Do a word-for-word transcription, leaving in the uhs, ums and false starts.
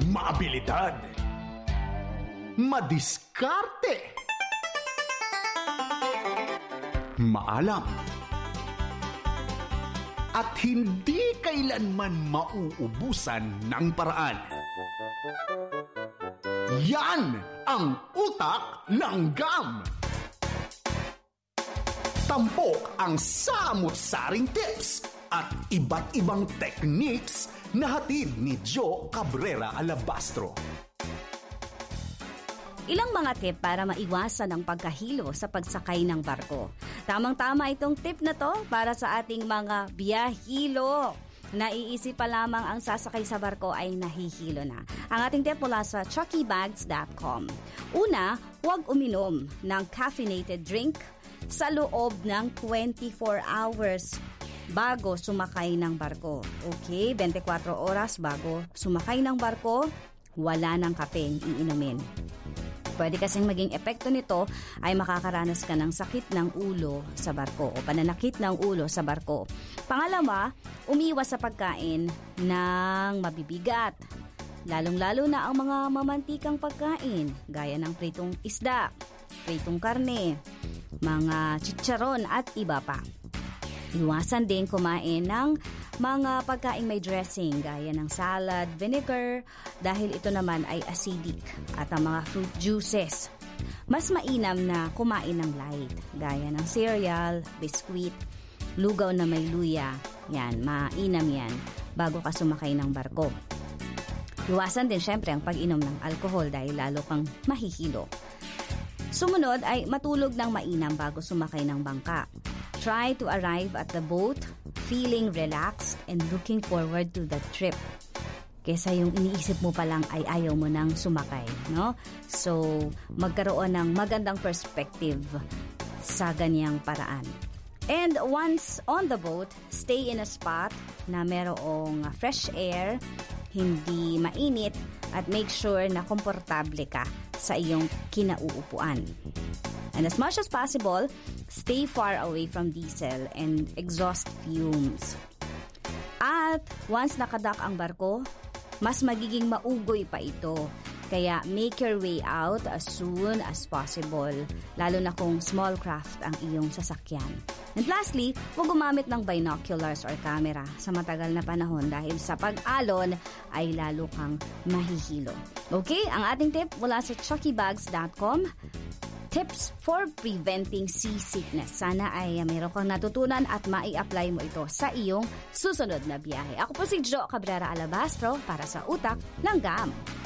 maabilidad, madiskarte, maalam, at hindi kailanman mauubusan ng paraan. Yan ang Utak Langgam! Tampok ang samut-saring tips at iba't ibang techniques na hatid ni Joe Cabrera Alabastro. Ilang mga tip para maiwasan ang pagkahilo sa pagsakay ng barko. Tamang-tama itong tip na to para sa ating mga biyahilo. Naiisip pa lamang ang sasakay sa barko ay nahihilo na. Ang ating tip mula sa chucky bags dot com. Una, huwag uminom ng caffeinated drink sa loob ng twenty-four hours bago sumakay ng barko. Okay, twenty-four oras bago sumakay ng barko, wala ng kapeng iinumin. Pwede kasing maging epekto nito ay makakaranas ka ng sakit ng ulo sa barko o pananakit ng ulo sa barko. Pangalawa, umiwas sa pagkain ng mabibigat. Lalong-lalo na ang mga mamantikang pagkain gaya ng pritong isda, pritong karne, mga chicharon at iba pa. Iwasan din kumain ng mga pagkaing may dressing gaya ng salad, vinegar dahil ito naman ay acidic at ang mga fruit juices. Mas mainam na kumain ng light gaya ng cereal, biskuit, lugaw na may luya. Yan, mainam yan bago ka sumakay ng barko. Iwasan din syempre ang pag-inom ng alcohol dahil lalo kang mahihilo. Sumunod ay matulog ng mainam bago sumakay ng bangka. Try to arrive at the boat feeling relaxed and looking forward to the trip. Kesa yung iniisip mo pa lang ay ayaw mo nang sumakay, no? So, magkaroon ng magandang perspective sa ganyang paraan. And once on the boat, stay in a spot na merong fresh air, hindi mainit, at make sure na komportable ka sa iyong kinauupuan. And as much as possible, stay far away from diesel and exhaust fumes. At once nakadock ang barko, mas magiging maugoy pa ito. Kaya make your way out as soon as possible, lalo na kung small craft ang iyong sasakyan. And lastly, huwag gumamit ng binoculars or camera sa matagal na panahon dahil sa pag-alon ay lalo kang mahihilo. Okay, ang ating tip mula sa chucky bags dot com. Tips for preventing seasickness. Sana ay meron kang natutunan at mai-apply mo ito sa iyong susunod na biyahe. Ako po si Joe Cabrera Alabastro para sa Utak Langgam.